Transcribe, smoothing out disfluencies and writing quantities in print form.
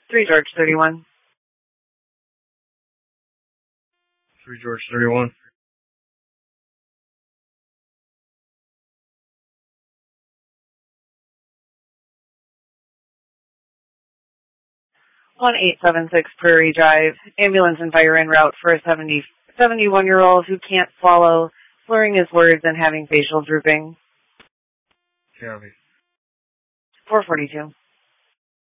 3 George 31. 3 George 31. 1876 Prairie Drive. Ambulance and fire en route for a 71-year-old who can't swallow, slurring his words and having facial drooping. Copy. 442.